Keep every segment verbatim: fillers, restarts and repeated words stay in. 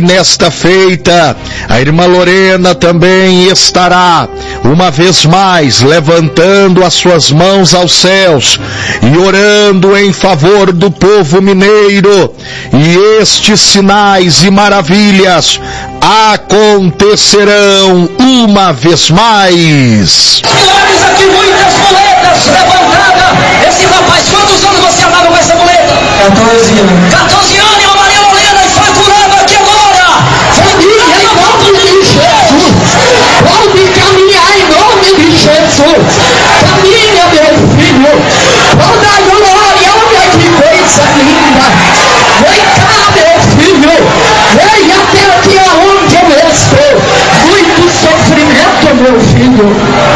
nesta feita, a irmã Lorena também estará, uma vez mais, levantando as suas mãos aos céus e orando em favor do povo mineiro. E estes sinais e maravilhas acontecerão uma vez mais. Senhores, aqui muitas muletas levantadas. Esse rapaz, quantos anos você andava com essa muleta? quatorze anos. quatorze anos, e a Maria Lorena foi curada aqui agora. Família, em nome de Jesus. Pode caminhar em nome de Jesus. Família, meu filho. Toda a glória, olha que coisa linda. Vem cá, meu filho. Vem até aqui aonde eu estou. Muito sofrimento, meu filho.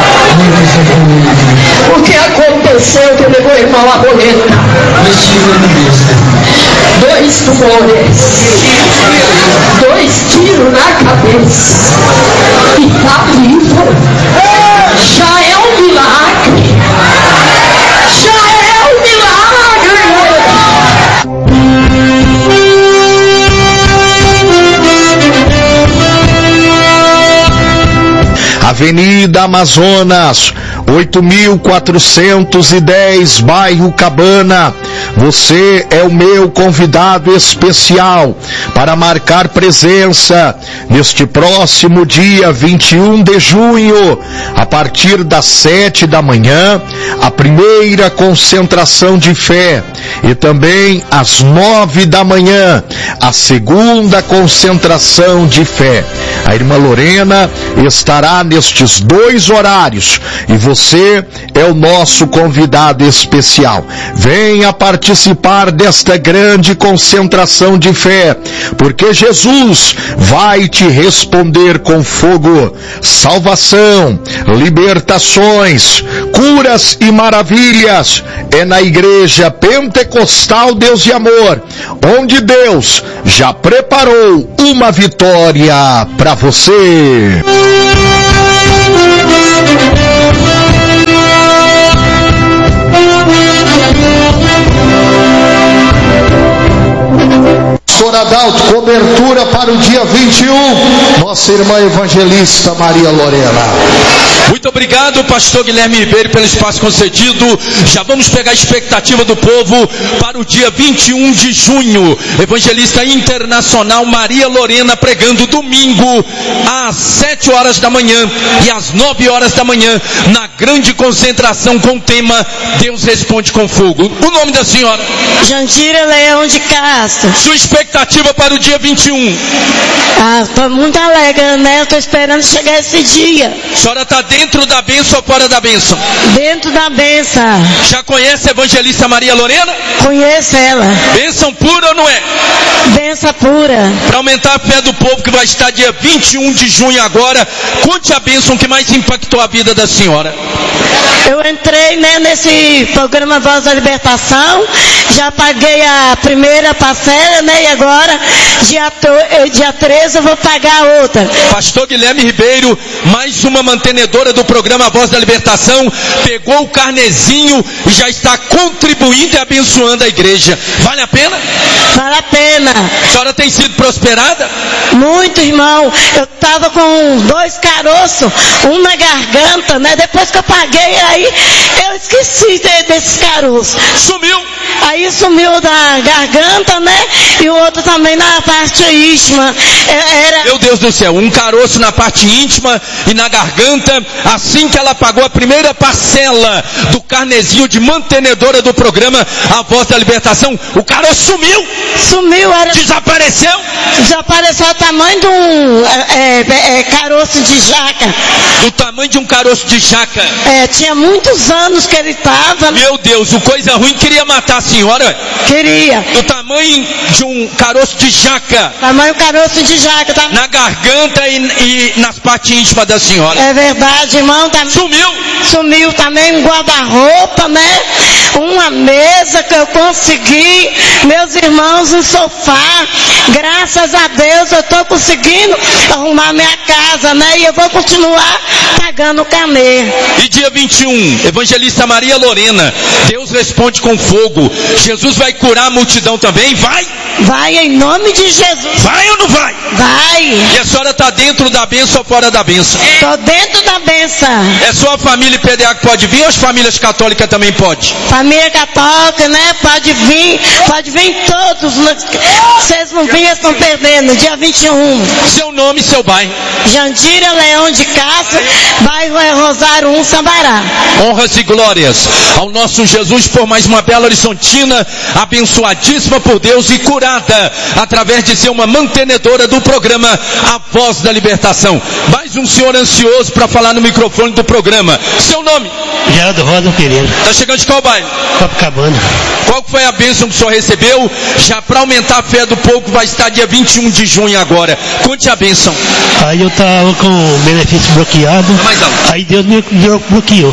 O que aconteceu que levou o irmão a boleta? Dois tumores. Dois tiros na cabeça. E tá vivo. Já é um milagre. Já é um milagre. Avenida Amazonas, oito mil quatrocentos e dez, bairro Cabana. Você é o meu convidado especial para marcar presença neste próximo dia vinte e um de junho, a partir das sete da manhã, a primeira concentração de fé, e também às nove da manhã, a segunda concentração de fé. A irmã Lorena estará nestes dois horários e você é o nosso convidado especial. Venha participar desta grande concentração de fé, porque Jesus vai te responder com fogo, salvação, libertações, curas e maravilhas. É na Igreja Pentecostal Deus e Amor, onde Deus já preparou uma vitória para você. Pastor Adalto, cobertura para o dia vinte e um, nossa irmã evangelista Maria Lorena. Muito obrigado, pastor Guilherme Ribeiro, pelo espaço concedido. Já vamos pegar a expectativa do povo para o dia vinte e um de junho. Evangelista internacional Maria Lorena pregando domingo às sete horas da manhã e às nove horas da manhã, na grande concentração com o tema Deus Responde com Fogo. O nome da senhora? Jandira Leão de Castro. Sua expectativa para o dia vinte e um? Ah, estou muito alegre, né? Eu estou esperando chegar esse dia. A senhora está dentro da bênção ou fora da bênção? Dentro da bênção. Já conhece a evangelista Maria Lorena? Conheço ela. Bênção pura ou não é? Bênção pura. Para aumentar a fé do povo que vai estar dia vinte e um de junho agora, conte a bênção que mais impactou a vida da senhora. Eu entrei, né, nesse programa Voz da Libertação, já paguei a primeira parcela, né, e agora, dia, dia treze, eu vou pagar a outra. Pastor Guilherme Ribeiro, mais uma mantenedora do programa Voz da Libertação, pegou o carnezinho e já está contribuindo e abençoando a igreja. Vale a pena? Vale a pena. A senhora tem sido prosperada? Muito, irmão. Eu estava com dois caroços, um na garganta, né, depois que eu paguei, aí eu esqueci de, desses caroços. Sumiu? Aí sumiu da garganta, né? E o outro também na parte íntima. Era... Meu Deus do céu, um caroço na parte íntima e na garganta. Assim que ela pagou a primeira parcela do carnezinho de mantenedora do programa A Voz da Libertação, o caroço sumiu. Sumiu, era... Desapareceu? Desapareceu o tamanho de um é, é, caroço de jaca. Do tamanho de um caroço de jaca? É, tinha muitos anos que ele estava. Meu Deus, o coisa ruim queria matar a senhora? Queria. Do tamanho de um caroço de jaca? Tamanho caroço de jaca. Tá... Na garganta e, e nas partes íntimas da senhora? É verdade, irmão. Tá... Sumiu? Sumiu também um guarda-roupa, né? uma mesa que eu consegui, meus irmãos, um sofá. Graças a Deus eu estou conseguindo arrumar minha casa, né? E eu vou continuar pagando o carnê. E dia vinte e um, evangelista Maria Lorena, Deus responde com fogo. Jesus vai curar a multidão também? Vai! Vai em nome de Jesus. Vai ou não vai? Vai. E a senhora está dentro da bênção ou fora da bênção? Estou dentro da bênção. É só a família I P D A que pode vir ou as famílias católicas também pode? Família católica, né? Pode vir, pode vir todos. Vocês não vinham, estão perdendo. Dia vinte e um. Seu nome e seu bairro? Jandira Leão de Castro, bairro é Rosário um, Sambará. Honras e glórias ao nosso Jesus por mais uma bela horizontina, abençoadíssima por Deus e curada através de ser uma mantenedora do programa A Voz da Libertação. Mais um senhor ansioso para falar no microfone do programa. Seu nome? Geraldo Rosa Pereira. Está chegando de qual bairro? Copacabana. Qual foi a bênção que o senhor recebeu? Já para aumentar a fé do povo, vai estar dia vinte e um de junho agora. Conte a bênção. Aí eu estava com o benefício bloqueado. Mais alto. Aí Deus me bloqueou.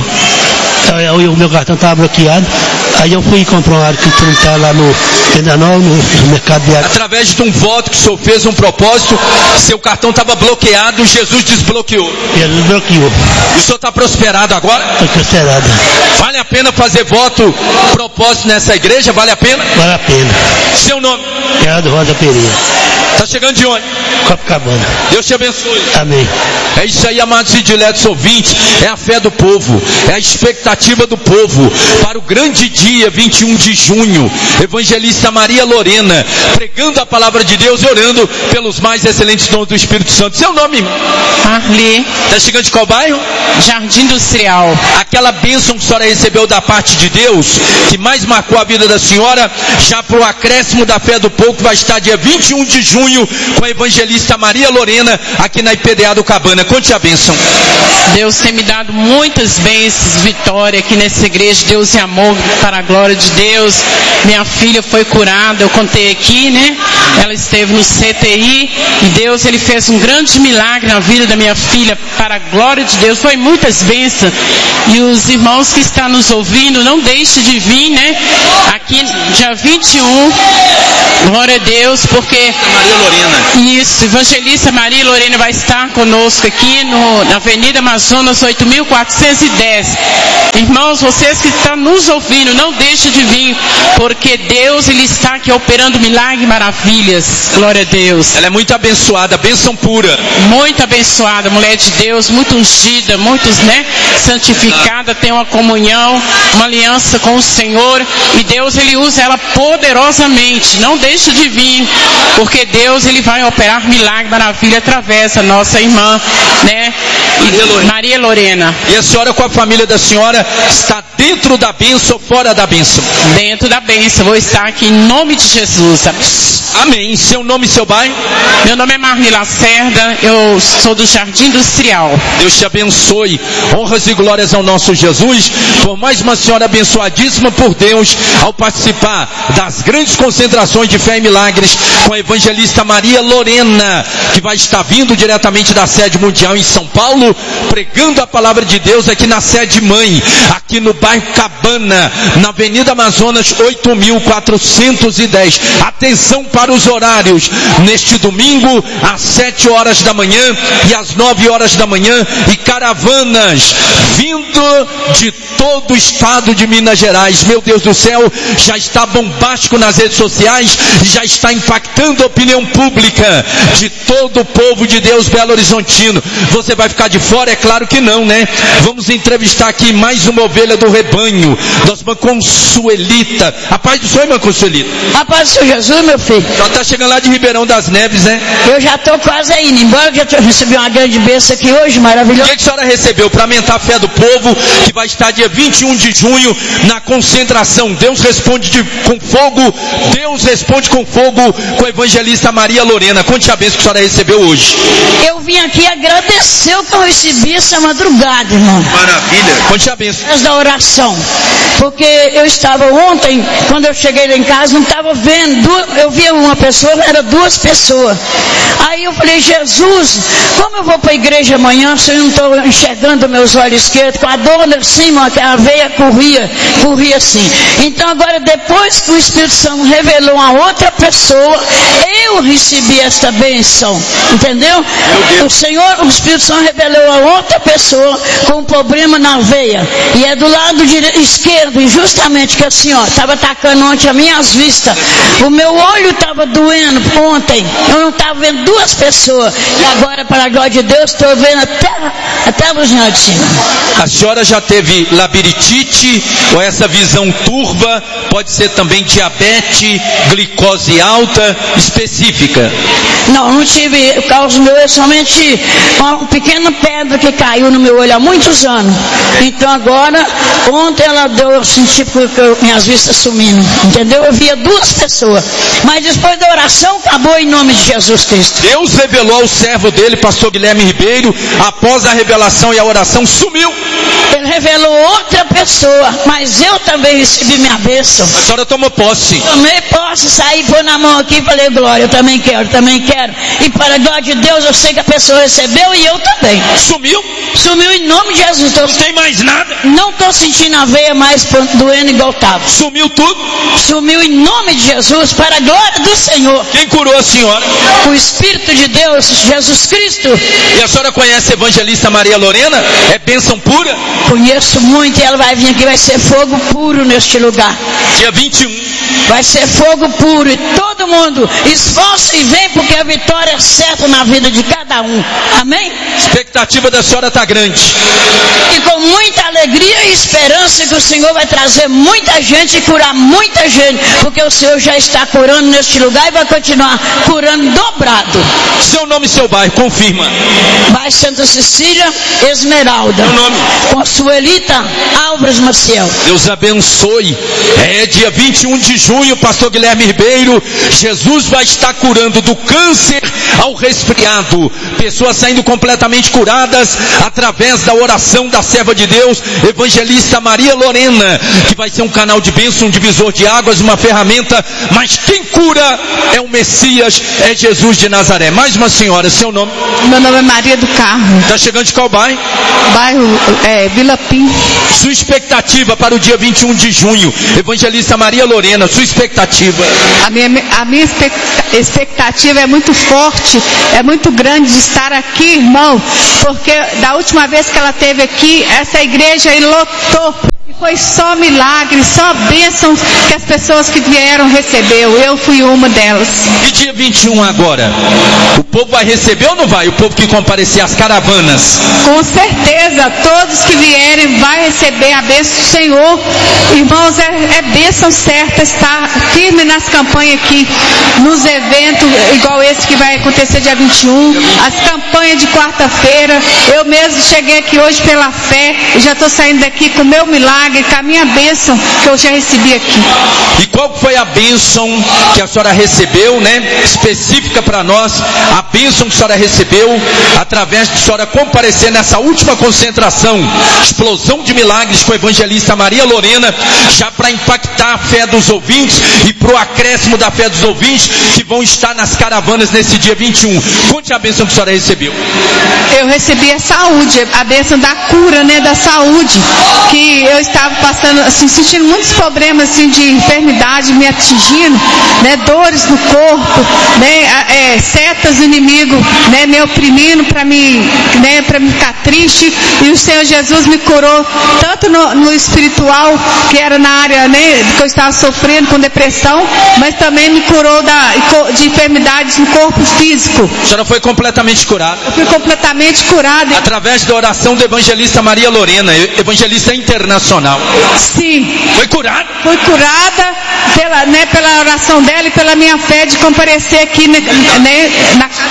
Aí, o meu cartão estava bloqueado. Aí eu fui comprar um ar que está lá no Tendanol, no, no mercado de ar. Através de um voto que o senhor fez, um propósito, seu cartão estava bloqueado, Jesus desbloqueou. Jesus bloqueou. E o senhor está prosperado agora? Estou prosperado. Vale a pena fazer voto, propósito nessa igreja? Vale a pena? Vale a pena. Seu nome? Geraldo Rosa Pereira. Está chegando de onde? Copacabana. Deus te abençoe. Amém. É isso aí, amados e diletos ouvintes. É a fé do povo, é a expectativa do povo para o grande dia vinte e um de junho. Evangelista Maria Lorena pregando a palavra de Deus e orando pelos mais excelentes dons do Espírito Santo. Seu nome? Arli. Está chegando de qual bairro? Jardim Industrial. Aquela bênção que a senhora recebeu da parte de Deus, que mais marcou a vida da senhora, já para o acréscimo da fé do povo, vai estar dia vinte e um de junho com a evangelista Maria Lorena aqui na I P D A do Cabana. Conte a bênção. Deus tem me dado muitas bênçãos, vitória aqui nessa igreja. Deus e amor para a glória de Deus. Minha filha foi curada, eu contei aqui, né? Ela esteve no C T I e Deus, ele fez um grande milagre na vida da minha filha para a glória de Deus. Foi muitas bênçãos. E os irmãos que estão nos ouvindo, não deixe de vir, né? Aqui dia vinte e um, glória a Deus, porque Maria Lorena. Isso, evangelista Maria Lorena vai estar conosco aqui no, na Avenida Amazonas oito mil quatrocentos e dez. Irmãos, vocês que estão nos ouvindo, não deixem de vir, porque Deus, ele está aqui operando milagres e maravilhas. Glória a Deus. Ela é muito abençoada, bênção pura. Muito abençoada, mulher de Deus, muito ungida, muito, né, santificada, tem uma comunhão, uma aliança com o Senhor, e Deus, ele usa ela poderosamente. Não deixe de vir, porque Deus, ele vai operar milagre, maravilha através da nossa irmã, né, Maria Lorena. Maria Lorena. E a senhora, com a família da senhora, está dentro da bênção ou fora da bênção? Dentro da bênção, vou estar aqui em nome de Jesus. Amém. Seu nome e seu bairro? Meu nome é Marli Lacerda, eu sou do Jardim Industrial. Deus te abençoe. Honras e glórias ao nosso Jesus, por mais uma senhora abençoadíssima por Deus, ao participar das grandes concentrações de fé e milagres com a evangelista Maria Lorena, que vai estar vindo diretamente da sede mundial em São Paulo, pregando a palavra de Deus aqui na sede mãe, aqui no bairro Cabana, na Avenida Amazonas oito mil quatrocentos e dez. Atenção para os horários, neste domingo às sete horas da manhã e às nove horas da manhã, e caravanas vindo de todo o estado de Minas Gerais. Meu Deus do céu, já está bombástico nas redes sociais, já está impactando a opinião pública de todo o povo de Deus Belo Horizontino. Você vai ficar de fora? É claro que não, né? Vamos entrevistar aqui mais uma ovelha do rebanho, nossa irmã Consuelita. A paz do Senhor, irmã Consuelita. A paz do Senhor Jesus, meu filho. Ela está chegando lá de Ribeirão das Neves, né? Eu já estou quase indo embora, que eu recebi uma grande bênção aqui hoje, O maravilhoso. que, que a senhora recebeu para aumentar a fé do povo, que vai estar dia vinte e um de junho na concentração? Deus responde de, com fogo, Deus responde com fogo, com a evangelista Maria Lorena. Conte a bênção que a senhora recebeu hoje. Eu vim aqui agradecer o que eu recebi essa madrugada, irmão. Maravilha. Conte a bênção. Através da oração. porque eu estava ontem, quando eu cheguei lá em casa, não estava vendo, eu via uma pessoa, era duas pessoas. Aí eu falei, Jesus, como eu vou para a igreja amanhã se eu não estou enxergando meus olhos esquerdos, com a dor assim, a veia corria, corria assim. Então agora, depois que o Espírito Santo revelou a outra pessoa, eu recebi esta bênção, entendeu? O Senhor, o Espírito Santo revelou a outra pessoa com um problema na veia, e é do lado dire... esquerdo, e justamente que assim, ó, estava atacando ontem as minhas vistas, o meu olho estava doendo ontem, eu não estava vendo duas pessoas, e agora, para a glória de Deus, estou vendo até, até a luzinha de cima. A senhora já teve labirintite, ou essa visão turva, pode ser também diabetes, glicose alta, específica? Não, não tive, o caso meu é somente uma pequena pedra que caiu no meu olho há muitos anos. Então agora, ontem ela deu, eu senti porque eu, minhas vistas sumindo, entendeu? Eu via duas pessoas, mas depois da oração acabou em nome de Jesus Cristo. Deus revelou ao servo dele, pastor Guilherme Ribeiro, após a revelação e a oração, sumiu. Ele revelou outra pessoa, mas eu também recebi minha bênção. A senhora tomou posse. Tomei posse, saí, pôr na mão aqui e falei, glória, eu também quero, eu também quero. E para a glória de Deus, eu sei que a pessoa recebeu e eu também. Sumiu? Sumiu em nome de Jesus. Tô... Não tem mais nada? Não estou sentindo a veia mais doendo igual estava. Sumiu tudo? Sumiu em nome de Jesus, para a glória do Senhor. Quem curou a senhora? O Espírito de Deus, Jesus Cristo. E a senhora conhece a evangelista Maria Lorena? É bênção pura? Conheço muito, e ela vai vir aqui, vai ser fogo puro neste lugar. Dia vinte e um. Vai ser fogo puro, e todo mundo esforça e vem, porque a vitória é certa na vida de cada um. Amém? A expectativa da senhora está grande. E com muita alegria e esperança que o Senhor vai trazer muita gente e curar muita gente, porque o Senhor já está curando neste lugar e vai continuar curando dobrado. Seu nome e seu bairro, confirma. Bairro Santa Cecília, Esmeralda. Meu nome? Consuelita Álvares Maciel. Deus abençoe. É dia vinte e um de junho, pastor Guilherme Ribeiro, Jesus vai estar curando do câncer ao resfriado, pessoas saindo completamente curadas através da oração da serva de Deus, evangelista Maria Lorena, que vai ser um canal de bênção, um divisor de águas, uma ferramenta, mas quem cura é o Messias, é Jesus de Nazaré. Mais uma senhora, seu nome? Meu nome é Maria do Carmo. Está chegando de qual bairro? Bairro é, Vila Pim. Sua expectativa para o dia vinte e um de junho, evangelista Maria Lorena, sua expectativa? A minha, a minha expectativa é muito forte, é muito grande de estar aqui, irmão, porque da última vez que ela esteve aqui, essa igreja lotou. E foi só milagres, só bênçãos que as pessoas que vieram recebeu. Eu fui uma delas. E dia vinte e um agora? O povo vai receber ou não vai? O povo que comparecer às caravanas? Com certeza, todos que vierem vai receber a bênção do Senhor. Irmãos, é, é bênção certa estar firme nas campanhas aqui, nos eventos igual esse que vai acontecer dia vinte e um, as campanhas de quarta-feira. Eu mesmo cheguei aqui hoje pela fé e já estou saindo daqui com o meu milagre, com a minha bênção que eu já recebi aqui. E qual foi a bênção que a senhora recebeu, né? Específica para nós, a bênção que a senhora recebeu através de a senhora comparecer nessa última concentração, explosão de milagres com a evangelista Maria Lorena, já para impactar a fé dos ouvintes e para o acréscimo da fé dos ouvintes que vão estar nas caravanas nesse dia vinte e um. Conte a bênção que a senhora recebeu. Eu recebi a saúde, a bênção da cura, né, da saúde, que eu estava passando, assim, sentindo muitos problemas, assim, de enfermidade me atingindo, né, dores no corpo, né, é, setas do inimigo, né, me oprimindo para me, né, para me ficar triste, e o Senhor Jesus me curou tanto no, no espiritual, que era na área, né, que eu estava sofrendo com depressão, mas também me curou da, de enfermidades no corpo físico. A senhora foi completamente curada? Eu fui completamente curada. Através da oração do evangelista Maria Lorena, evangelista internacional. Sim. Foi curada? Fui curada pela, né, pela oração dela e pela minha fé de comparecer aqui, né, na casa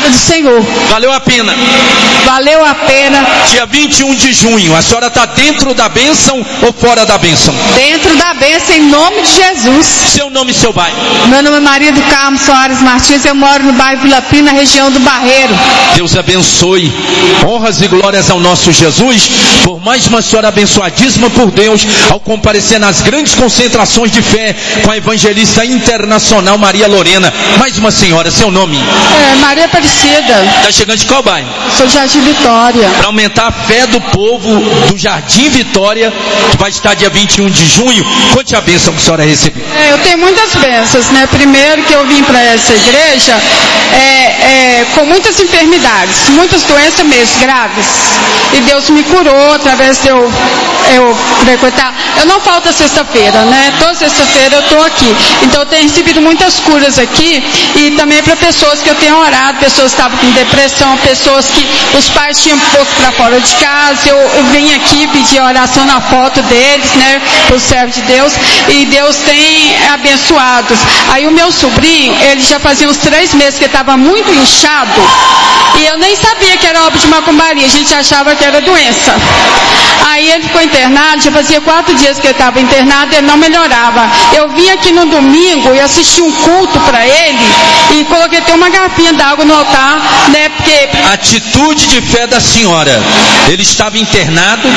do Senhor. Valeu a pena. Valeu a pena. Dia vinte e um de junho, a senhora está dentro da bênção ou fora da bênção? Dentro da bênção, em nome de Jesus. Seu nome e seu bairro? Meu nome é Maria do Carmo Soares Martins, eu moro no bairro Vila Pina, região do Barreiro. Deus abençoe. Honras e glórias ao nosso Jesus, por mais uma senhora abençoadíssima por Deus, ao comparecer nas grandes concentrações de fé com a evangelista internacional Maria Lorena. Mais uma senhora, seu nome? É, Maria Aparecida. Está chegando de qual bairro? Sou de Jardim Vitória. Para aumentar a fé do povo do Jardim Vitória, que vai estar dia vinte e um de junho, conte a bênção que a senhora recebeu. É, eu tenho muitas bênçãos, né? Primeiro que eu vim para essa igreja é, é, com muitas enfermidades, muitas doenças mesmo, graves. E Deus me curou através de eu, eu frequentar. Eu não falto a sexta-feira, né? Toda sexta-feira eu estou aqui. Então eu tenho recebido muitas curas aqui e também para pessoas que eu tenho orado, pessoas que estavam com depressão, pessoas que os pais tinham pouco para fora de casa. Eu, eu vim aqui pedir oração na foto deles, né? Para o servo de Deus. E Deus tem abençoado. Aí o meu sobrinho, ele já fazia uns três meses que estava muito inchado. E eu nem sabia que era obra de macumbaria. A gente achava que era doença. Aí ele ficou internado, já fazia quatro dias que ele estava internado, ele não melhorava. Eu vim aqui no domingo e assisti um culto para ele e coloquei até uma garrafinha d'água no altar, né? Porque... Atitude de fé da senhora. Ele estava internado,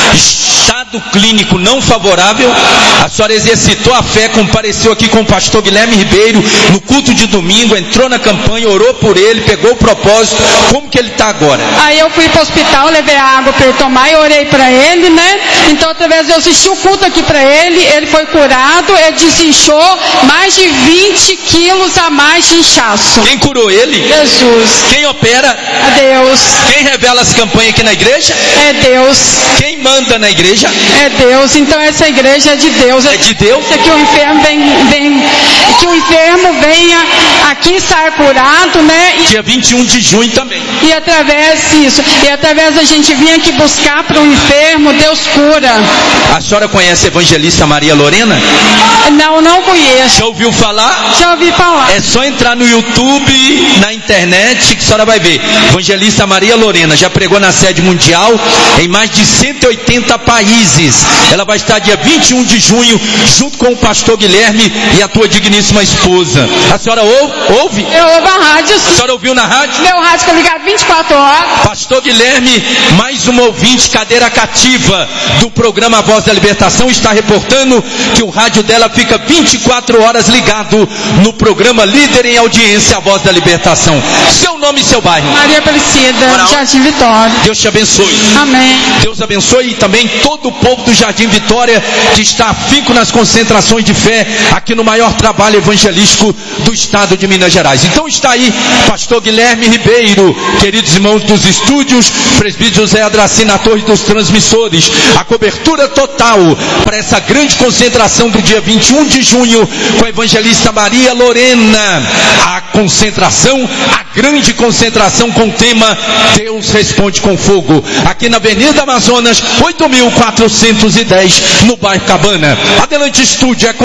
estado clínico não favorável. A senhora exercitou a fé, compareceu aqui com o pastor Guilherme Ribeiro no culto de domingo, entrou na campanha, orou por ele, pegou o propósito. Como que ele está agora? Aí eu fui para o hospital, levei a água para ele tomar e orei para ele, né? Então, através de eu assistir o culto aqui para ele, ele foi curado, ele desinchou mais de vinte quilos a mais de inchaço. Quem curou ele? Jesus. Quem opera? É Deus. Quem revela as campanhas aqui na igreja? É Deus. Quem manda na igreja? É Deus. Então essa igreja é de Deus. É de Deus? É que o enfermo vem, vem, que o enfermo venha aqui sair curado, né? E, dia vinte e um de junho também. E através disso, e através da gente vir aqui buscar para o enfermo, Deus cura. A senhora conhece a evangelista Maria Lorena? Não, não conheço. Já ouviu falar? Já ouvi falar. É só entrar no YouTube, na internet, que a senhora vai ver. Evangelista Maria Lorena já pregou na sede mundial em mais de cento e oitenta países. Ela vai estar dia vinte e um de junho, junto com o pastor Guilherme e a tua digníssima esposa. A senhora ouve? ouve? Eu ouvo a rádio. A senhora ouviu na rádio? Meu rádio fica ligado vinte e quatro horas. Pastor Guilherme, mais uma ouvinte cadeira cativa do programa Voz da Libertação, está reportando que o rádio dela fica vinte e quatro horas ligado no programa Líder em Audiência, a Voz da Libertação. Seu nome e seu bairro? Maria Aparecida, Jardim Vitória. Deus te abençoe. Amém. Deus abençoe e também todo o povo do Jardim Vitória que está afinco nas concentrações de fé aqui no maior trabalho evangelístico do estado de Minas Gerais. Então está aí pastor Guilherme Ribeiro, queridos irmãos dos estúdios, presbítero José Adraci na torre dos transmissores, a cobertura total para essa grande concentração do dia vinte e um de junho com a evangelista Maria Lorena. A concentração, a grande concentração com o tema Deus Responde com Fogo, aqui na Avenida Amazonas, oito mil quatrocentos e dez, no bairro Cabana. Adelante, estúdio. É